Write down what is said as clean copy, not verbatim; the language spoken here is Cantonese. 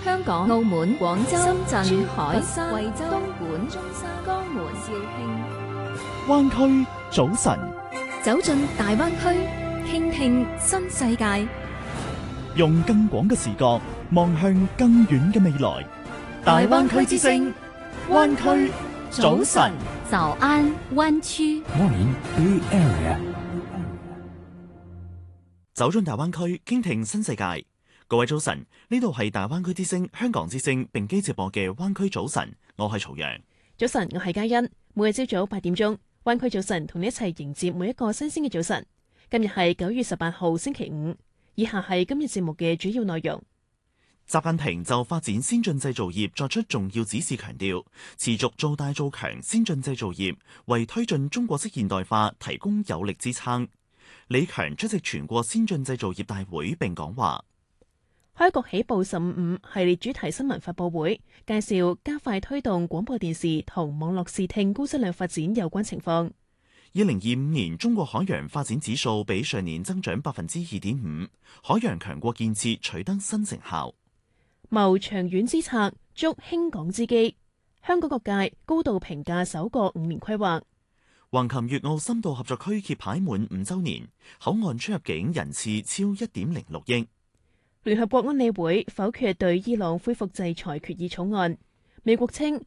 香港、澳門、廣州、深圳、珠海、佛山、惠州、東莞、中山、江門、肇慶。 灣區早晨， 走進大灣區，傾聽新世界， 用更廣嘅視角望向更遠嘅未來。大灣區之聲，灣區早晨， 早安灣區。 Morning Bay Area。 走進大灣區，傾聽新世界。各位早晨，呢度係大灣區之聲、香港之聲並機直播嘅灣區早晨，我係曹陽。 早晨，我係嘉欣。每日朝早8點鐘，灣區早晨同你一齊迎接每一個新鮮嘅早晨。今日係9月18號星期五，以下係今日節目嘅主要內容。 習近平就發展先進製造業作出重要指示，強調持續做大做強先進製造業，為推進中國式現代化提供有力支撐。李強出席全國先進製造業大會並講話。 開局起步15系列主題新聞發佈會，介紹加快推動廣播電視同網絡視聽高質量發展有關情況。 2025年中國海洋發展指數比上年增長2.5%，海洋強國建設取得新成效。 謀長遠之策，築興港之基。香港各界高度評價首個5年規劃。 橫琴粵澳深度合作區揭牌滿5週年，口岸出入境人次超1.06億。 聯合國安理會否決對伊朗恢復制裁決議草案。美國稱